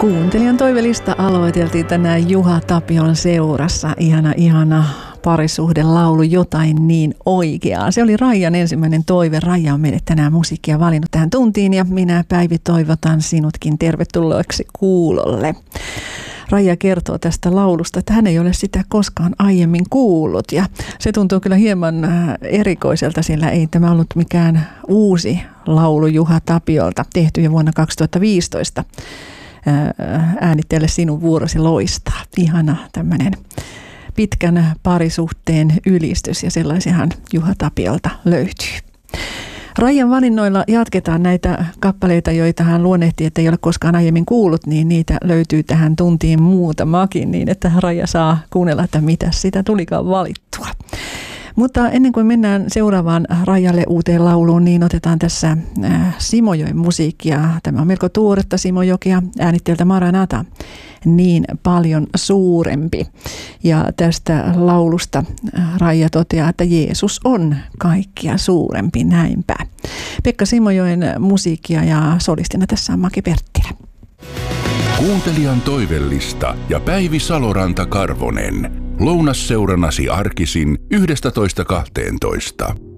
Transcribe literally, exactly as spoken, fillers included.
Kuuntelijan toivelista aloiteltiin tänään Juha Tapion seurassa. Ihana, ihana parisuhdelaulu Jotain niin oikeaa. Se oli Raijan ensimmäinen toive. Raija on meille tänään musiikkia valinnut tähän tuntiin ja minä Päivi toivotan sinutkin tervetulleeksi kuulolle. Raija kertoo tästä laulusta, että hän ei ole sitä koskaan aiemmin kuullut ja se tuntuu kyllä hieman erikoiselta, sillä ei tämä ollut mikään uusi laulu Juha Tapiolta, tehty jo vuonna kaksituhattaviisitoista. Äänitteelle sinun vuorosi loistaa. Ihana tämmöinen pitkän parisuhteen ylistys ja sellaisiahan Juha Tapiolta löytyy. Raijan valinnoilla jatketaan näitä kappaleita, joita hän luonnehti, että ei ole koskaan aiemmin kuullut, niin niitä löytyy tähän tuntiin muutamakin niin, että Raija saa kuunnella, että mitä sitä tulikaan valittua. Mutta ennen kuin mennään seuraavaan Raijalle uuteen lauluun, niin otetaan tässä Simojoen musiikkia. Tämä on melko tuoretta Simojokea, äänitteeltä Maranata, niin paljon suurempi. Ja tästä laulusta Raija toteaa, että Jeesus on kaikkia suurempi, näinpä. Pekka Simojoen musiikkia ja solistina tässä on Maki Perttilä. Kuuntelijan toivellista ja Päivi Saloranta Karvonen. Lounasseurannasi arkisin yhdestätoista kahteentoista.